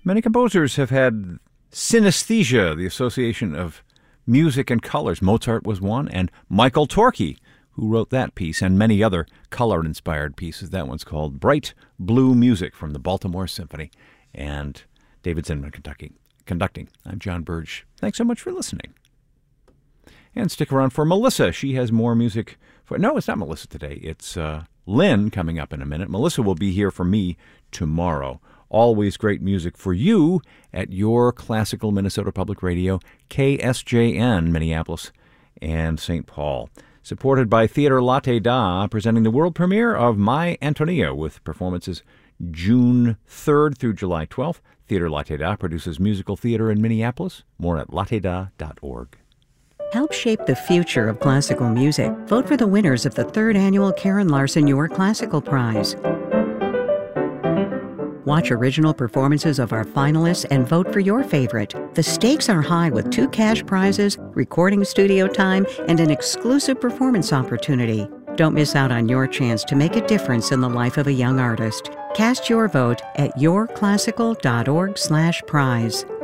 Many composers have had synesthesia, the association of music and colors. Mozart was one, and Michael Torke, who wrote that piece, and many other color-inspired pieces. That one's called Bright Blue Music from the Baltimore Symphony, and David Zinman conducting. I'm John Burge. Thanks so much for listening. And stick around for Melissa. She has more music. No, it's not Melissa today. It's Lynn coming up in a minute. Melissa will be here for me tomorrow. Always great music for you at your classical Minnesota Public Radio, KSJN, Minneapolis and St. Paul. Supported by Theater Latte Da, presenting the world premiere of My Antonia with performances June 3rd through July 12th. Theater Latte Da produces musical theater in Minneapolis. More at latteda.org. Help shape the future of classical music. Vote for the winners of the 3rd annual Karen Larson Your Classical Prize. Watch original performances of our finalists and vote for your favorite. The stakes are high with 2 cash prizes, recording studio time, and an exclusive performance opportunity. Don't miss out on your chance to make a difference in the life of a young artist. Cast your vote at yourclassical.org/prize.